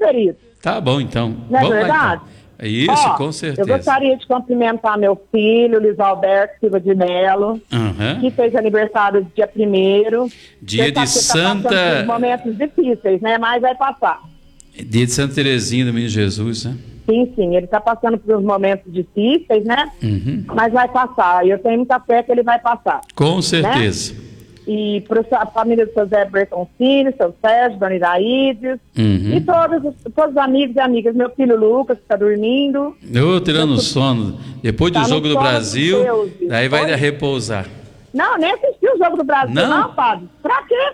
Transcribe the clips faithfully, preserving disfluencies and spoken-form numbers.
querido. Tá bom, então. Não é Vamos verdade? lá, então. Isso, Ó, com certeza. Eu gostaria de cumprimentar meu filho, Luiz Alberto Silva de Melo, Uhum. que fez aniversário dia primeiro. Dia de Santa... Tá passando por momentos difíceis, né? Mas vai passar. Dia de Santa Terezinha do Menino Jesus, né? Sim, sim. Ele está passando por uns momentos difíceis, né? Uhum. Mas vai passar. E eu tenho muita fé que ele vai passar. Com certeza. Né? E para a família do seu Zé Bertoncini, seu Sérgio, Dona Iraídes, Uhum. e todos, os- todos os amigos e amigas. Meu filho Lucas, que está dormindo. Eu tirando sono. Depois do Tá no jogo do sono Brasil, de Deus, viu? daí vai Oi? repousar. Não, nem assisti o jogo do Brasil, Não? não, Fábio. Pra quê?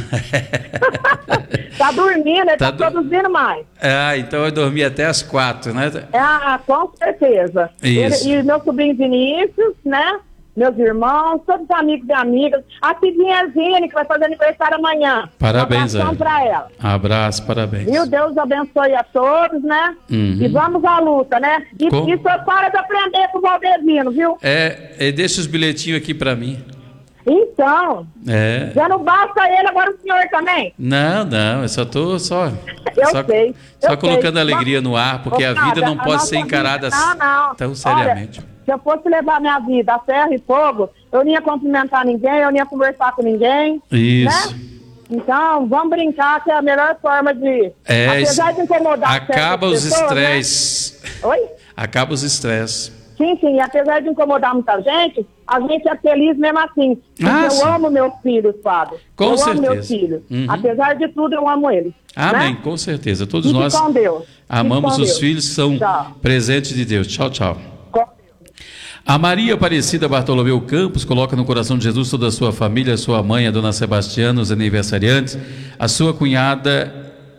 Tá dormindo, ele Tá tá, do- produzindo mais. Ah, então vai dormir até as quatro, né? É, ah, com certeza. Isso. Ele- e meu sobrinho Vinícius, né? Meus irmãos, todos os amigos e amigas. A Cidinha Zine, que vai fazer aniversário amanhã. Parabéns, Um abração Ana. pra ela. Abraço, parabéns. Viu? Deus abençoe a todos, né? Uhum. E vamos à luta, né? E, Com- e só para de aprender com o Valdezino, viu? É, é, deixa os bilhetinhos aqui pra mim. Então, É. já não basta ele, agora o senhor também. Não, não, eu só tô só, Eu só, sei, só eu colocando sei. alegria no ar, porque Ô, a vida Fábio, não a pode nossa ser encarada vida- não, não. tão seriamente. Olha, se eu fosse levar minha vida a ferro e fogo, eu não ia cumprimentar ninguém, eu não ia conversar com ninguém. Isso. Né? Então, vamos brincar que é a melhor forma de... É, apesar de incomodar acaba certas os pessoas, né? estresses. Oi? Acaba os estresses. Sim, sim, e apesar de incomodar muita gente, a gente é feliz mesmo assim. Porque Ah, eu sim. amo meus filhos, Fábio. Com eu certeza. amo meus filhos. Uhum. Apesar de tudo, eu amo eles. Amém, Né? com certeza. Todos Fique nós com Deus. amamos Fique com os Deus. filhos que são Tchau. presentes de Deus. Tchau, tchau. Com- A Maria Aparecida Bartolomeu Campos coloca no coração de Jesus toda a sua família, a sua mãe, a dona Sebastiana, os aniversariantes, a sua cunhada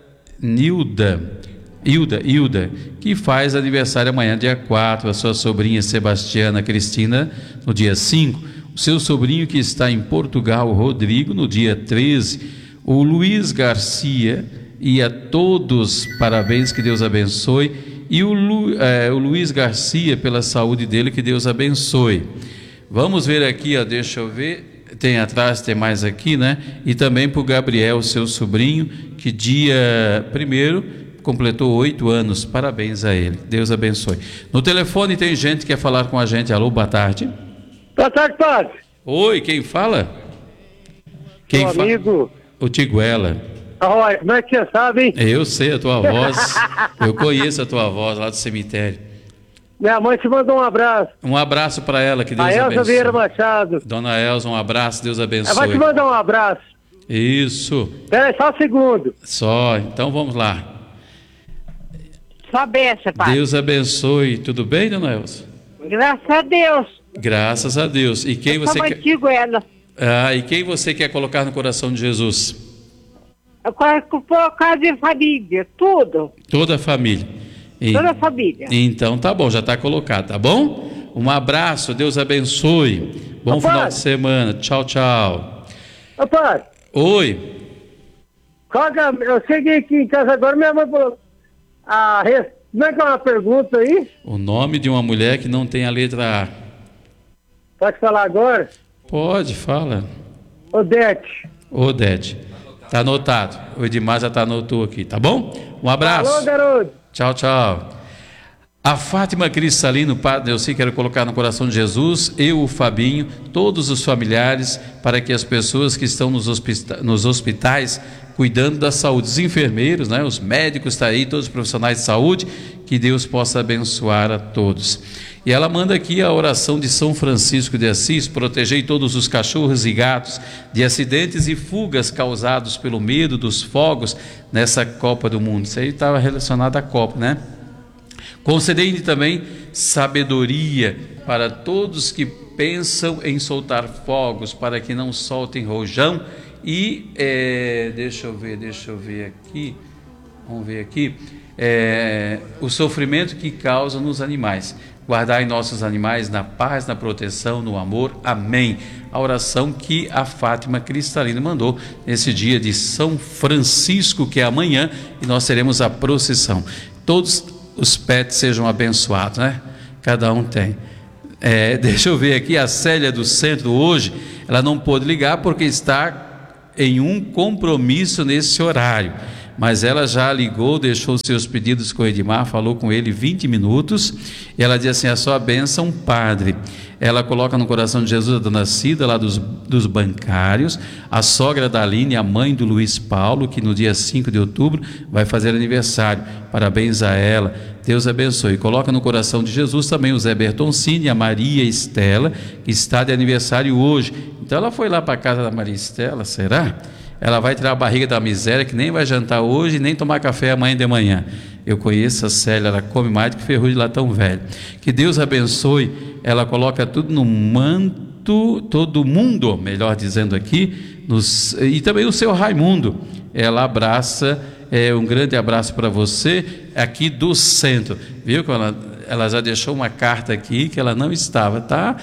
Nilda, Hilda, Hilda, que faz aniversário amanhã, dia quatro, a sua sobrinha Sebastiana Cristina, no dia cinco, o seu sobrinho que está em Portugal, Rodrigo, no dia treze, o Luiz Garcia, e a todos, parabéns, que Deus abençoe, e o, Lu, é, o Luiz Garcia, pela saúde dele, que Deus abençoe. Vamos ver aqui, ó, deixa eu ver, tem atrás, tem mais aqui, né? E também para o Gabriel, seu sobrinho, que dia primeiro completou oito anos, parabéns a ele, Deus abençoe. No telefone tem gente que quer falar com a gente. Alô, boa tarde. Boa tarde, padre. Oi, quem fala? Quem Meu fala? amigo. O Tiguela. Olha, como é que você sabe, hein? Eu sei a tua voz, eu conheço a tua voz lá do cemitério. Minha mãe te mandou um abraço. Um abraço para ela, que Deus A Elza abençoe. Vieira Machado. Dona Elza, um abraço, Deus Ela vai abençoe. te mandar um abraço. Isso, Espera aí, só um segundo. só, então vamos lá. Só benção, pai. Deus abençoe, tudo bem, Dona Elza? Graças a Deus. Graças a Deus. E quem você Como quer... antigo ela. Ah, e quem você quer colocar no coração de Jesus? Eu coloco por causa de família, tudo. Toda a família. E- Toda a família. Então tá bom, já está colocado, tá bom? Um abraço, Deus abençoe. Bom Papai. final de semana. Tchau, tchau. Ô, padre, Oi. qual que é- eu cheguei aqui em casa agora, minha mãe falou. Ah, res- como é que é uma pergunta aí? O nome de uma mulher que não tem a letra A. Pode falar agora? Pode, fala. Odete. Odete. Tá anotado. O Edmar já tá anotou aqui, tá bom? Um abraço. Alô, garoto. Tchau, tchau. A Fátima Cristalino, Padre, eu sei, quero colocar no coração de Jesus, eu, o Fabinho, todos os familiares, para que as pessoas que estão nos, hospita nos hospitais, cuidando da saúde, os enfermeiros, né, os médicos, tá aí, todos os profissionais de saúde, que Deus possa abençoar a todos. E ela manda aqui a oração de São Francisco de Assis: protegei todos os cachorros e gatos de acidentes e fugas causados pelo medo dos fogos nessa Copa do Mundo. Isso aí estava relacionado à Copa, né? Concedei também sabedoria para todos que pensam em soltar fogos, para que não soltem rojão e, é, deixa eu ver, deixa eu ver aqui, vamos ver aqui, é, o sofrimento que causa nos animais. Guardai nossos animais na paz, na proteção, no amor. Amém. A oração que a Fátima Cristalina mandou nesse dia de São Francisco, que é amanhã, e nós teremos a procissão. Todos os pets sejam abençoados, né? Cada um tem. É, deixa eu ver aqui, a Célia do Centro hoje, ela não pôde ligar porque está em um compromisso nesse horário, mas ela já ligou, deixou seus pedidos com o Edmar, falou com ele vinte minutos, e ela diz assim: a sua bênção, padre. Ela coloca no coração de Jesus a dona Cida, lá dos, dos bancários, a sogra da Aline, a mãe do Luiz Paulo, que no dia cinco de outubro vai fazer aniversário. Parabéns a ela, Deus abençoe. Coloca no coração de Jesus também o Zé Bertoncini, a Maria Estela, que está de aniversário hoje. Então ela foi lá para a casa da Maria Estela, será? Ela vai tirar a barriga da miséria, que nem vai jantar hoje, nem tomar café amanhã de manhã. Eu conheço a Célia, ela come mais do que ferrugem de latão velho. Que Deus abençoe. Ela coloca tudo no manto, todo mundo, melhor dizendo aqui, nos, e também o seu Raimundo. Ela abraça, é, um grande abraço para você, aqui do centro. Viu que ela, ela já deixou uma carta aqui que ela não estava, tá?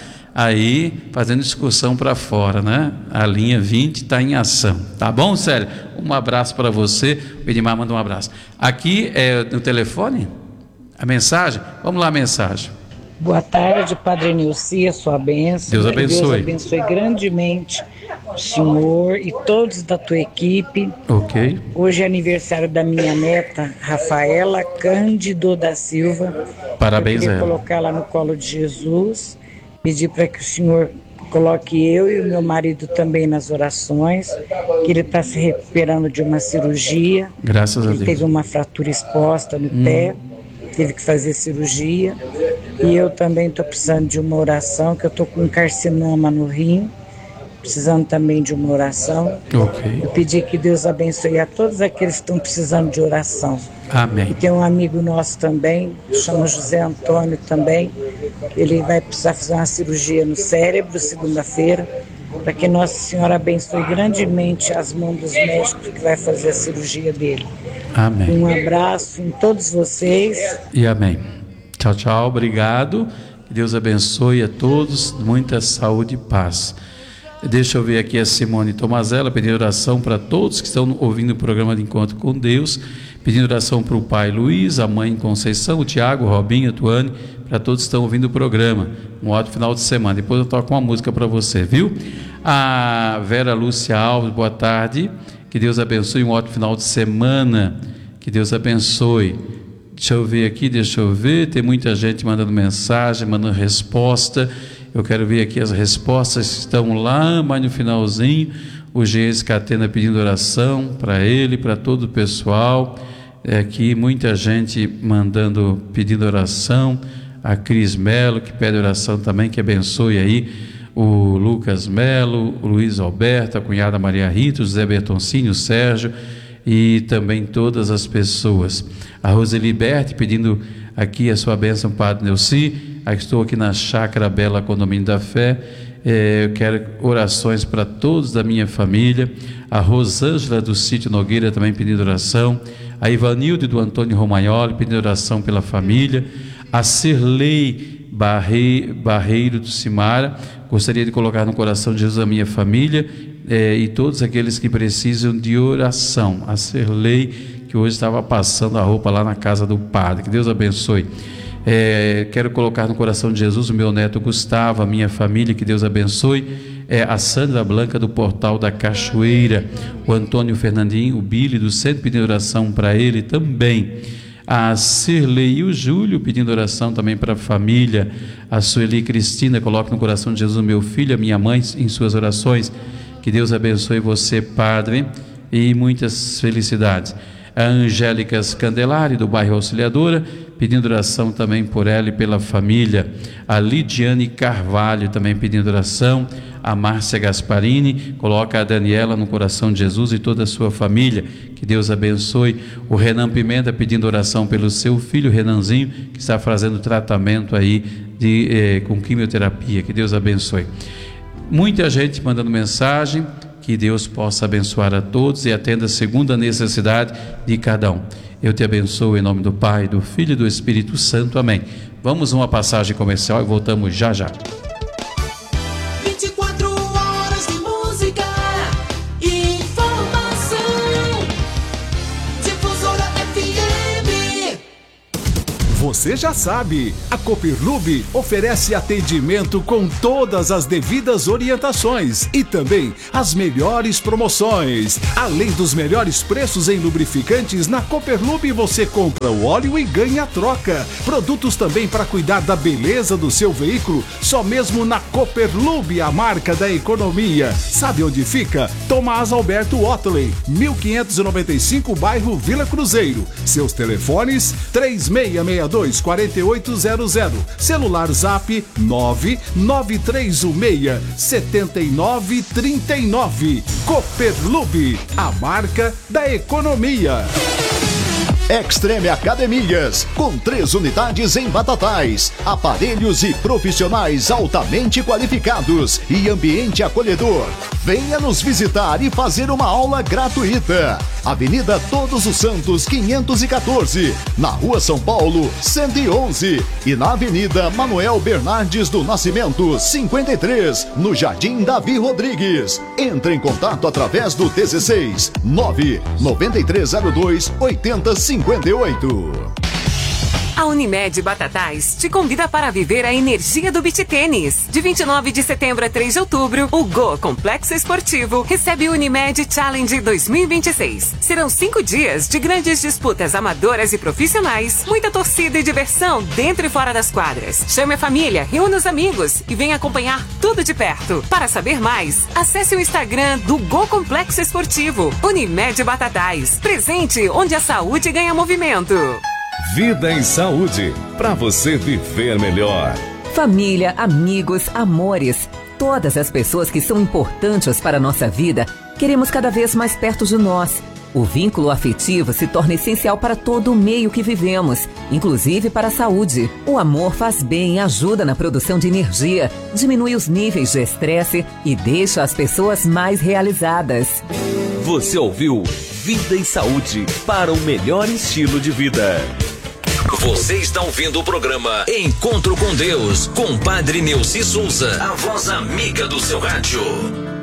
Aí fazendo discussão para fora, né? A linha vinte está em ação, tá bom, Célia? Um abraço para você. O Edmar manda um abraço. Aqui é no telefone a mensagem. Vamos lá, a mensagem. Boa tarde, Padre Nilci, a sua bênção. Deus abençoe. Deus abençoe grandemente o senhor e todos da tua equipe. Ok. Hoje é aniversário da minha neta, Rafaela Cândido da Silva. Parabéns a ela. Eu queria colocá-la no colo de Jesus, pedir para que o senhor coloque eu e o meu marido também nas orações, que ele está se recuperando de uma cirurgia. Graças a Ele Deus. teve uma fratura exposta no Hum. pé, teve que fazer cirurgia. E eu também estou precisando de uma oração, que eu estou com um carcinoma no rim, precisando também de uma oração. Ok. Eu pedi que Deus abençoe a todos aqueles que estão precisando de oração. Amém. E tem um amigo nosso também, chama José Antônio também, ele vai precisar fazer uma cirurgia no cérebro segunda-feira, para que Nossa Senhora abençoe grandemente as mãos dos médicos que vai fazer a cirurgia dele. Amém. Um abraço em todos vocês. E amém. Tchau, tchau, obrigado. Que Deus abençoe a todos, muita saúde e paz. Deixa eu ver aqui a Simone Tomazella pedindo oração para todos que estão ouvindo o programa de Encontro com Deus, pedindo oração para o pai Luiz, a mãe Conceição, o Tiago, o Robinho, a Tuane, para todos que estão ouvindo o programa. Um ótimo final de semana. Depois eu toco uma música para você, viu? A Vera Lúcia Alves, boa tarde. Que Deus abençoe, um ótimo final de semana. Que Deus abençoe. Deixa eu ver aqui, deixa eu ver. Tem muita gente mandando mensagem, mandando resposta. Eu quero ver aqui as respostas que estão lá, mas no finalzinho. O G S Catena pedindo oração para ele, para todo o pessoal. É aqui muita gente mandando, pedindo oração. A Cris Melo, que pede oração também, que abençoe aí. O Lucas Melo, o Luiz Alberto, a cunhada Maria Rita, o Zé Bertoncini, o Sérgio e também todas as pessoas. A Roseli Berti pedindo aqui a sua bênção, Padre Nilci. Estou aqui na Chácara Bela Condomínio da Fé. É, eu quero orações para todos da minha família. A Rosângela do Sítio Nogueira também pedindo oração. A Ivanilde do Antônio Romagnoli pedindo oração pela família. A Cirlei Barre, Barreiro do Cimara, gostaria de colocar no coração de Jesus a minha família eh, e todos aqueles que precisam de oração. A Cirlei, que hoje estava passando a roupa lá na casa do padre, que Deus abençoe. Eh, quero colocar no coração de Jesus o meu neto Gustavo, a minha família, que Deus abençoe. Eh, a Sandra Blanca do Portal da Cachoeira, o Antônio Fernandinho, o Billy do Centro pedindo oração para ele também. A Cirlei e o Júlio pedindo oração também para a família. A Sueli Cristina, coloca no coração de Jesus meu filho, a minha mãe, em suas orações. Que Deus abençoe você, Padre, e muitas felicidades. A Angélica Scandelari, do bairro Auxiliadora, pedindo oração também por ela e pela família. A Lidiane Carvalho também pedindo oração. A Márcia Gasparini, coloca a Daniela no coração de Jesus e toda a sua família. Que Deus abençoe. O Renan Pimenta pedindo oração pelo seu filho Renanzinho, que está fazendo tratamento aí de, eh, com quimioterapia. Que Deus abençoe. Muita gente mandando mensagem. Que Deus possa abençoar a todos e atenda segundo a necessidade de cada um. Eu te abençoo em nome do Pai, do Filho e do Espírito Santo. Amém. Vamos a uma passagem comercial e voltamos já já. vinte e quatro horas de música e informação. Difusora F M. Você já sabe, a Copperlube oferece atendimento com todas as devidas orientações e também as melhores promoções. Além dos melhores preços em lubrificantes, na Copperlube você compra o óleo e ganha a troca. Produtos também para cuidar da beleza do seu veículo, só mesmo na Copperlube, a marca da economia. Sabe onde fica? Tomás Alberto Otley, mil quinhentos e noventa e cinco, bairro Vila Cruzeiro. Seus telefones três seis seis dois, quatro oito zero zero. Celular Zap nove nove três um seis, sete nove três nove. Copperlube, a marca da economia. Extreme Academias, com três unidades em Batatais, aparelhos e profissionais altamente qualificados e ambiente acolhedor. Venha nos visitar e fazer uma aula gratuita. Avenida Todos os Santos quinhentos e quatorze, na Rua São Paulo cento e onze e na Avenida Manuel Bernardes do Nascimento cinquenta e três, no Jardim Davi Rodrigues. Entre em contato através do dezesseis nove nove três zero dois oito zero cinco oito. A Unimed Batatais te convida para viver a energia do beach tênis. De vinte e nove de setembro a três de outubro, o Go Complexo Esportivo recebe o Unimed Challenge dois mil e vinte e seis. Serão cinco dias de grandes disputas amadoras e profissionais, muita torcida e diversão dentro e fora das quadras. Chame a família, reúna os amigos e venha acompanhar tudo de perto. Para saber mais, acesse o Instagram do Go Complexo Esportivo. Unimed Batatais, presente onde a saúde ganha movimento. Vida em Saúde, para você viver melhor. Família, amigos, amores, todas as pessoas que são importantes para a nossa vida, queremos cada vez mais perto de nós. O vínculo afetivo se torna essencial para todo o meio que vivemos, inclusive para a saúde. O amor faz bem, ajuda na produção de energia, diminui os níveis de estresse e deixa as pessoas mais realizadas. Você ouviu Vida em Saúde, para o melhor estilo de vida. Você está ouvindo o programa Encontro com Deus, com Padre Neuci Souza, a voz amiga do seu rádio.